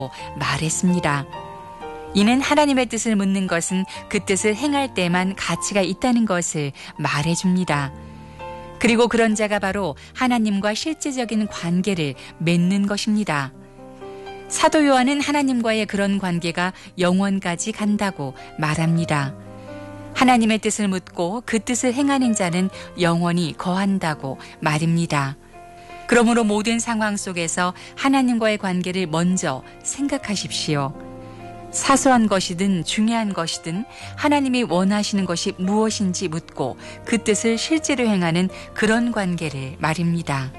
말했습니다. 이는 하나님의 뜻을 묻는 것은 그 뜻을 행할 때만 가치가 있다는 것을 말해줍니다. 그리고 그런 자가 바로 하나님과 실제적인 관계를 맺는 것입니다. 사도 요한은 하나님과의 그런 관계가 영원까지 간다고 말합니다. 하나님의 뜻을 묻고 그 뜻을 행하는 자는 영원히 거한다고 말입니다. 그러므로 모든 상황 속에서 하나님과의 관계를 먼저 생각하십시오. 사소한 것이든 중요한 것이든 하나님이 원하시는 것이 무엇인지 묻고 그 뜻을 실제로 행하는 그런 관계를 말입니다.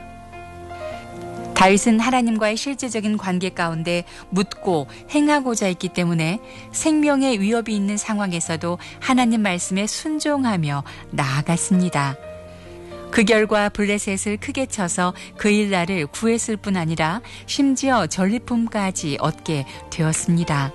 다윗은 하나님과의 실제적인 관계 가운데 묻고 행하고자 했기 때문에 생명의 위협이 있는 상황에서도 하나님 말씀에 순종하며 나아갔습니다. 그 결과 블레셋을 크게 쳐서 그 일날을 구했을 뿐 아니라 심지어 전리품까지 얻게 되었습니다.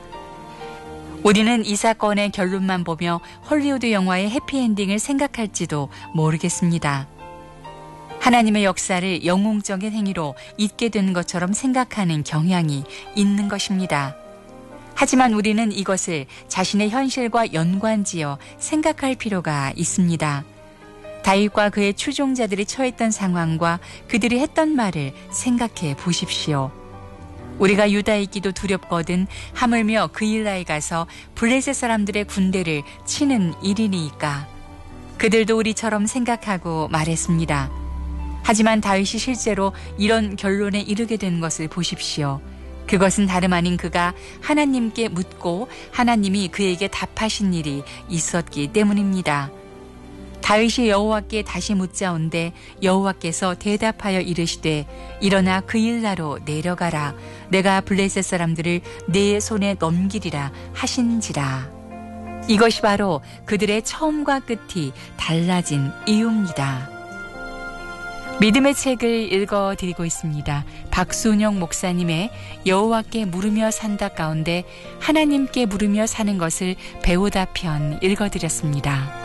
우리는 이 사건의 결론만 보며 헐리우드 영화의 해피엔딩을 생각할지도 모르겠습니다. 하나님의 역사를 영웅적인 행위로 잊게 되는 것처럼 생각하는 경향이 있는 것입니다. 하지만 우리는 이것을 자신의 현실과 연관지어 생각할 필요가 있습니다. 다윗과 그의 추종자들이 처했던 상황과 그들이 했던 말을 생각해 보십시오. 우리가 유다에 있기도 두렵거든 하물며 그 일라에 가서 블레셋 사람들의 군대를 치는 일이니까. 그들도 우리처럼 생각하고 말했습니다. 하지만 다윗이 실제로 이런 결론에 이르게 된 것을 보십시오. 그것은 다름 아닌 그가 하나님께 묻고 하나님이 그에게 답하신 일이 있었기 때문입니다. 다윗이 여호와께 다시 묻자온데 여호와께서 대답하여 이르시되 일어나 그 일나로 내려가라. 내가 블레셋 사람들을 내 손에 넘기리라 하신지라. 이것이 바로 그들의 처음과 끝이 달라진 이유입니다. 믿음의 책을 읽어드리고 있습니다. 박순영 목사님의 여호와께 물으며 산다 가운데 하나님께 물으며 사는 것을 배우다 편 읽어드렸습니다.